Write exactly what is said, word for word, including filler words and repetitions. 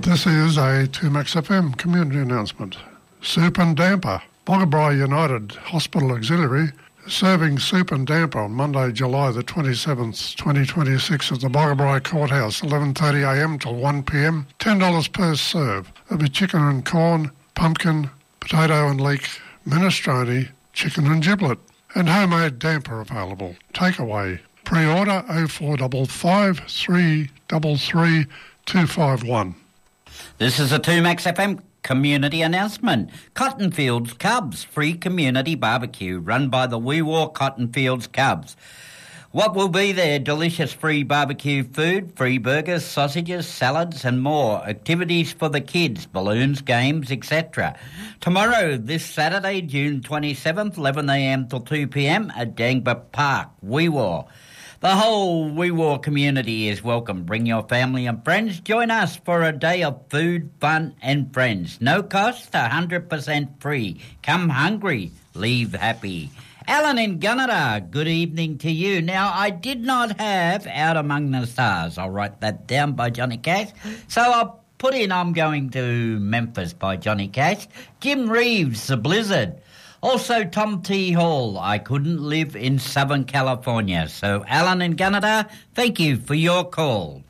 This is a two Max F M community announcement. Soup and Damper. Bogabri United Hospital Auxiliary is serving soup and damper on Monday, July the twenty-seventh, twenty twenty-six at the Bogabri Courthouse, eleven thirty a m till one p m, ten dollars per serve. There'll be chicken and corn, pumpkin, potato and leek, minestrone, chicken and giblet, and homemade damper available. Takeaway. Pre-order oh four five five, three three three, two five one. This is a two Max F M community announcement. Cottonfields Cubs, free community barbecue run by the We War Cottonfields Cubs. What will be there? Delicious free barbecue food, free burgers, sausages, salads and more. Activities for the kids, balloons, games, et cetera. Tomorrow, this Saturday, June twenty-seventh, eleven a m till two p m at Dangba Park, We War. The whole We War community is welcome. Bring your family and friends. Join us for a day of food, fun and friends. No cost, one hundred percent free. Come hungry, leave happy. Alan in Gunnedah, good evening to you. Now, I did not have Out Among the Stars. I'll write that down by Johnny Cash. So I'll put in I'm Going to Memphis by Johnny Cash. Jim Reeves, The Blizzard. Also, Tom T. Hall, I Couldn't Live in Southern California. So, Alan and Gunnedah, thank you for your call.